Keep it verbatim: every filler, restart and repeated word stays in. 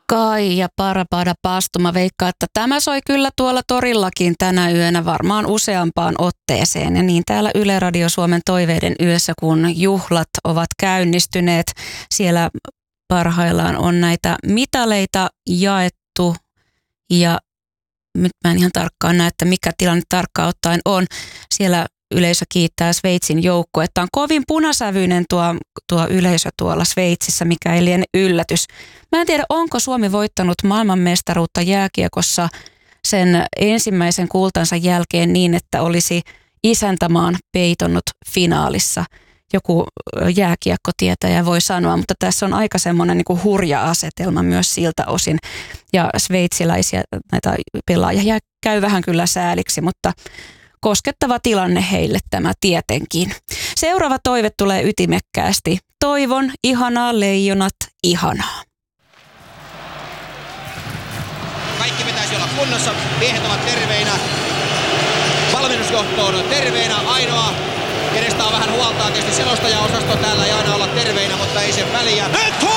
Kaija Parapada Pastuma veikkaa, että tämä soi kyllä tuolla torillakin tänä yönä varmaan useampaan otteeseen. Ja niin täällä Yle Radio Suomen toiveiden yössä, kun juhlat ovat käynnistyneet. Siellä parhaillaan on näitä mitaleita jaettu ja nyt mä en ihan tarkkaan näe, että mikä tilanne tarkkaan ottaen on. Siellä yleisö kiittää Sveitsin joukkuetta. On kovin punasävyinen tuo, tuo yleisö tuolla Sveitsissä, mikä ei liene yllätys. Mä en tiedä, onko Suomi voittanut maailmanmestaruutta jääkiekossa sen ensimmäisen kultansa jälkeen niin, että olisi isäntämaan peitonnut finaalissa. Joku jääkiekkotietäjä voi sanoa, mutta tässä on aika semmoinen niin kuin hurja asetelma myös siltä osin. Ja sveitsiläisiä näitä pelaajia käy vähän kyllä sääliksi, mutta koskettava tilanne heille tämä tietenkin. Seuraava toive tulee ytimekkäästi. Toivon ihanaa leijonat, ihanaa. Kaikki pitäisi olla kunnossa. Miehet ovat terveinä. Valmennusjohto on terveinä. Ainoa, kenestä on vähän huoltaa, tietysti selostajaosasto täällä ei aina olla terveinä, mutta ei sen väliä.